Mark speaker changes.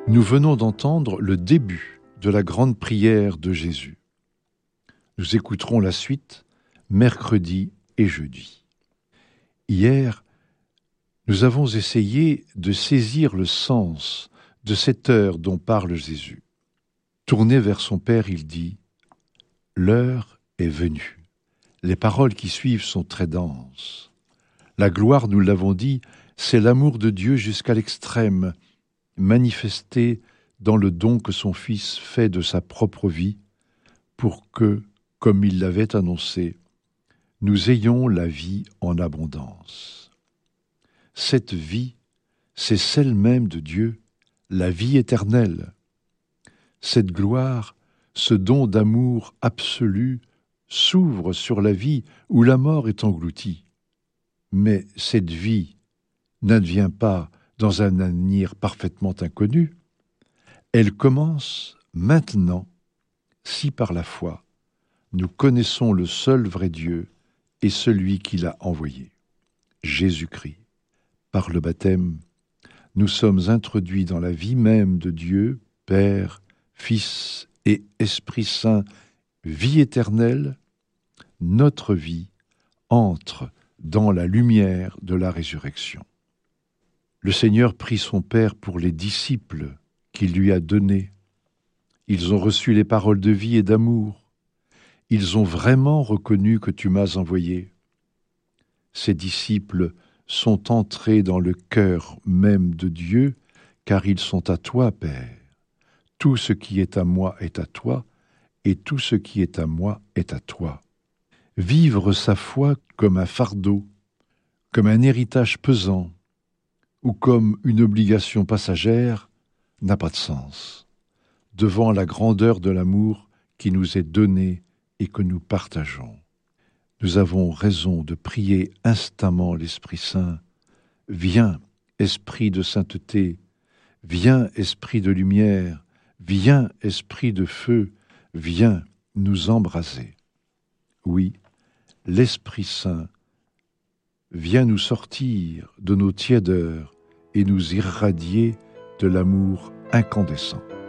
Speaker 1: Nous venons d'entendre le début de la grande prière de Jésus. Nous écouterons la suite mercredi et jeudi. Hier, nous avons essayé de saisir le sens de cette heure dont parle Jésus. Tourné vers son Père, il dit « L'heure est venue ». Les paroles qui suivent sont très denses. La gloire, nous l'avons dit, c'est l'amour de Dieu jusqu'à l'extrême, manifesté dans le don que son Fils fait de sa propre vie, pour que, comme il l'avait annoncé, nous ayons la vie en abondance. Cette vie, c'est celle même de Dieu, la vie éternelle. Cette gloire, ce don d'amour absolu, s'ouvre sur la vie où la mort est engloutie. Mais cette vie n'advient pas dans un avenir parfaitement inconnu. Elle commence maintenant, si par la foi, nous connaissons le seul vrai Dieu et celui qui l'a envoyé, Jésus-Christ. Par le baptême, nous sommes introduits dans la vie même de Dieu, Père, Fils et Esprit Saint, vie éternelle. Notre vie entre dans la lumière de la résurrection. Le Seigneur prie son Père pour les disciples qu'il lui a donnés. Ils ont reçu les paroles de vie et d'amour. Ils ont vraiment reconnu que tu m'as envoyé. Ces disciples sont entrés dans le cœur même de Dieu, car ils sont à toi, Père. Tout ce qui est à moi est à toi, et tout ce qui est à moi est à toi. Vivre sa foi comme un fardeau, comme un héritage pesant, ou comme une obligation passagère, n'a pas de sens, devant la grandeur de l'amour qui nous est donné et que nous partageons. Nous avons raison de prier instamment l'Esprit Saint. Viens, Esprit de sainteté, viens, Esprit de lumière, viens, Esprit de feu, viens nous embraser. Oui, l'Esprit Saint vient nous sortir de nos tiédeurs et nous irradier de l'amour incandescent.